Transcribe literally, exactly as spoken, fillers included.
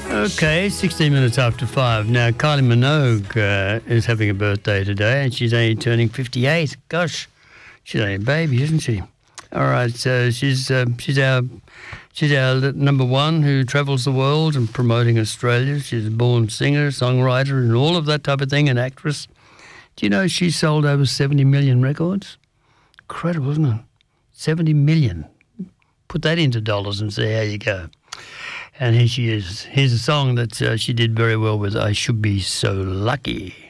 Okay, sixteen minutes after five. Now, Kylie Minogue uh, is having a birthday today, and she's only turning fifty-eight. Gosh, she's only a baby, isn't she? All right, so she's uh, she's our she's our number one who travels the world and promoting Australia. She's a born singer, songwriter, and all of that type of thing, an actress. Do you know she sold over seventy million records? Incredible, isn't it? seventy million. Put that into dollars and see how you go. And here she is. Here's a song that uh, she did very well with, I Should Be So Lucky.